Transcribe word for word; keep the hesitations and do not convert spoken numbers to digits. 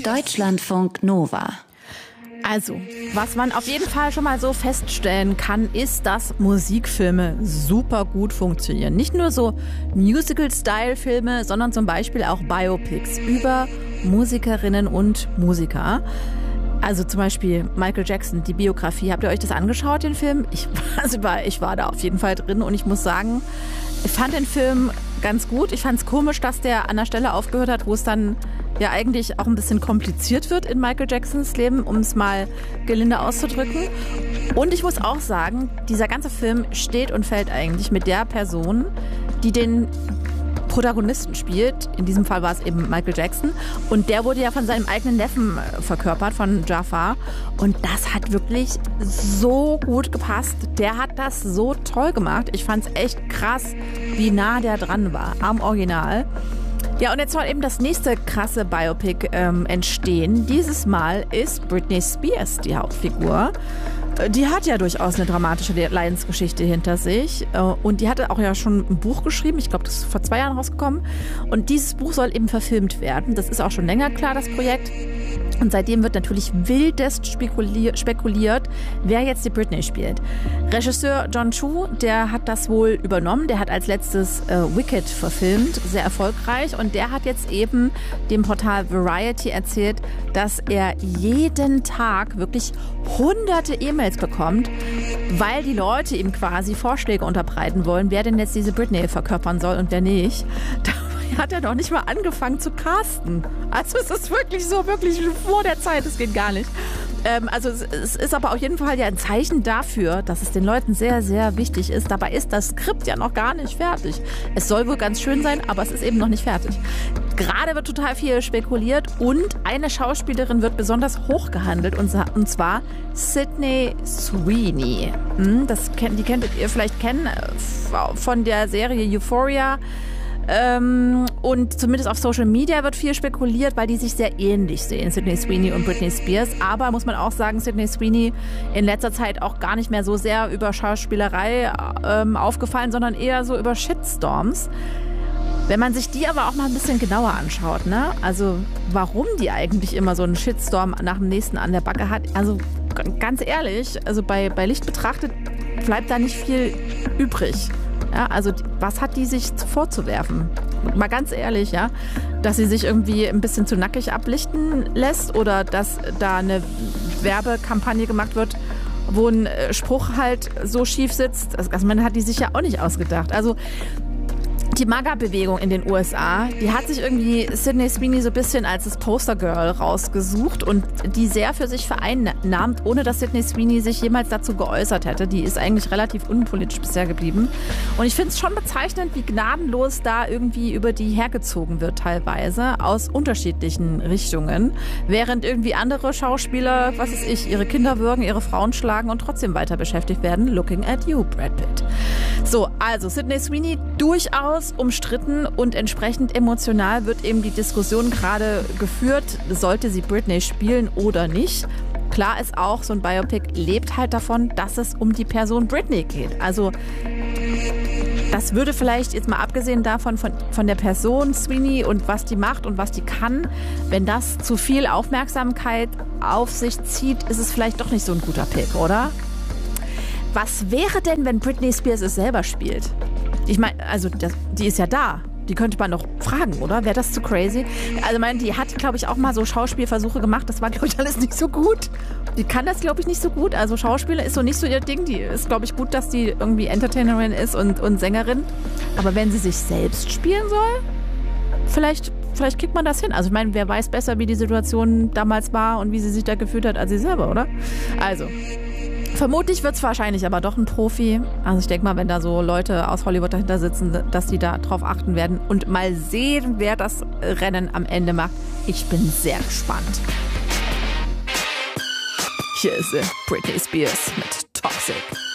Deutschlandfunk Nova. Also, was man auf jeden Fall schon mal so feststellen kann, ist, dass Musikfilme super gut funktionieren. Nicht nur so Musical-Style-Filme, sondern zum Beispiel auch Biopics über Musikerinnen und Musiker. Also zum Beispiel Michael Jackson, die Biografie. Habt ihr euch das angeschaut, den Film? Ich, also war, ich war da auf jeden Fall drin und ich muss sagen, ich fand den Film ganz gut. Ich fand es komisch, dass der an der Stelle aufgehört hat, wo es dann ja eigentlich auch ein bisschen kompliziert wird in Michael Jacksons Leben, um es mal gelinde auszudrücken. Und ich muss auch sagen, dieser ganze Film steht und fällt eigentlich mit der Person, die den Protagonisten spielt. In diesem Fall war es eben Michael Jackson. Und der wurde ja von seinem eigenen Neffen verkörpert, von Jafar. Und das hat wirklich so gut gepasst. Der hat das so toll gemacht. Ich fand es echt krass, wie nah der dran war am Original. Ja, und jetzt soll eben das nächste krasse Biopic ähm, entstehen. Dieses Mal ist Britney Spears die Hauptfigur. Die hat ja durchaus eine dramatische Leidensgeschichte hinter sich. Und die hatte auch ja schon ein Buch geschrieben. Ich glaube, das ist vor zwei Jahren rausgekommen. Und dieses Buch soll eben verfilmt werden. Das ist auch schon länger klar, das Projekt. Und seitdem wird natürlich wildest spekuliert, spekuliert, wer jetzt die Britney spielt. Regisseur John Chu, der hat das wohl übernommen. Der hat als letztes äh, Wicked verfilmt, sehr erfolgreich. Und der hat jetzt eben dem Portal Variety erzählt, dass er jeden Tag wirklich hunderte E-Mails bekommt, weil die Leute ihm quasi Vorschläge unterbreiten wollen, wer denn jetzt diese Britney verkörpern soll und wer nicht. Da hat er noch nicht mal angefangen zu casten. Also es ist wirklich so, wirklich vor der Zeit, es geht gar nicht. Ähm, also es, es ist aber auf jeden Fall ja ein Zeichen dafür, dass es den Leuten sehr, sehr wichtig ist. Dabei ist das Skript ja noch gar nicht fertig. Es soll wohl ganz schön sein, aber es ist eben noch nicht fertig. Gerade wird total viel spekuliert und eine Schauspielerin wird besonders hoch gehandelt und, und zwar Sydney Sweeney. Das kennt, die könntet ihr vielleicht kennen von der Serie Euphoria. Ähm, und zumindest auf Social Media wird viel spekuliert, weil die sich sehr ähnlich sehen, Sydney Sweeney und Britney Spears. Aber muss man auch sagen, Sydney Sweeney in letzter Zeit auch gar nicht mehr so sehr über Schauspielerei ähm, aufgefallen, sondern eher so über Shitstorms. Wenn man sich die aber auch mal ein bisschen genauer anschaut, ne? Also warum die eigentlich immer so einen Shitstorm nach dem nächsten an der Backe hat, also ganz ehrlich, also bei, bei Licht betrachtet bleibt da nicht viel übrig. Ja, also was hat die sich vorzuwerfen? Mal ganz ehrlich, ja, dass sie sich irgendwie ein bisschen zu nackig ablichten lässt oder dass da eine Werbekampagne gemacht wird, wo ein Spruch halt so schief sitzt. Also man hat die sich ja auch nicht ausgedacht. Also die MAGA-Bewegung in den U S A, die hat sich irgendwie Sydney Sweeney so ein bisschen als das Postergirl rausgesucht und die sehr für sich vereinnahmt, ohne dass Sydney Sweeney sich jemals dazu geäußert hätte. Die ist eigentlich relativ unpolitisch bisher geblieben. Und ich finde es schon bezeichnend, wie gnadenlos da irgendwie über die hergezogen wird teilweise aus unterschiedlichen Richtungen, während irgendwie andere Schauspieler, was weiß ich, ihre Kinder würgen, ihre Frauen schlagen und trotzdem weiter beschäftigt werden. Looking at you, Brad Pitt. So, also Sydney Sweeney durchaus umstritten und entsprechend emotional wird eben die Diskussion gerade geführt, sollte sie Britney spielen oder nicht. Klar ist auch, so ein Biopic lebt halt davon, dass es um die Person Britney geht. Also das würde vielleicht, jetzt mal abgesehen davon, von, von der Person Sweeney und was die macht und was die kann, wenn das zu viel Aufmerksamkeit auf sich zieht, ist es vielleicht doch nicht so ein guter Pick, oder? Was wäre denn, wenn Britney Spears es selber spielt? Ich meine, also das, die ist ja da. Die könnte man doch fragen, oder? Wäre das zu crazy? Also meine, die hat, glaube ich, auch mal so Schauspielversuche gemacht. Das war, glaube ich, alles nicht so gut. Die kann das, glaube ich, nicht so gut. Also Schauspieler ist so nicht so ihr Ding. Die ist, glaube ich, gut, dass die irgendwie Entertainerin ist und, und Sängerin. Aber wenn sie sich selbst spielen soll, vielleicht, vielleicht kriegt man das hin. Also ich meine, wer weiß besser, wie die Situation damals war und wie sie sich da gefühlt hat als sie selber, oder? Also vermutlich wird es wahrscheinlich aber doch ein Profi. Also ich denke mal, wenn da so Leute aus Hollywood dahinter sitzen, dass die da drauf achten werden. Und mal sehen, wer das Rennen am Ende macht. Ich bin sehr gespannt. Hier ist sie, Britney Spears mit Toxic.